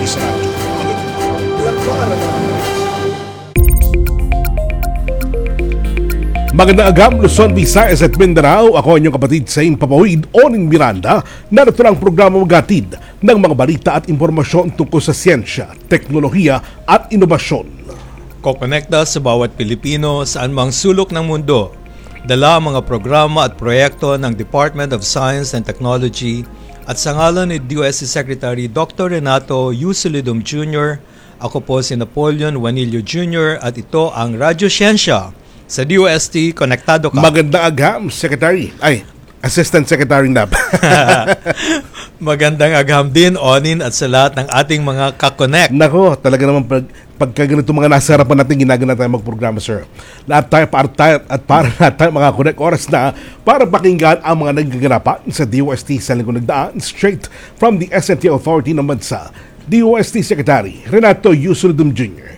sa radyo. Magandang agam, Luzon, Visayas at Mindanao. Ako ang inyong kapatid sa Papawid, Oning Miranda. Narito ang programa magatid ng mga balita at impormasyon tungkol sa siyensya, teknolohiya at inobasyon. Kokonekta sa bawat Pilipino saan mang sulok ng mundo. Dala ang mga programa at proyekto ng Department of Science and Technology at sa ngalan ni DOST Secretary Dr. Renato Yusilidum Jr., ako po si Napoleon Juanillo Jr. at ito ang Radyo Siyensya. Sa DOST, konektado ka. Magandang agam, Secretary. Assistant Secretary Nab. Magandang agham din, Onin, at sa lahat ng ating mga kakonect. Nako, talaga naman pagka ganito mga nasa harapan natin, ginagana tayo magprograma, sir. Lahat tayo, para tayo mga connect oras na para pakinggan ang mga nagaganapan sa DOST sa lingkod nagdaan straight from the SNT Authority ng bansa. DOST Secretary Renato Yusilidum Jr.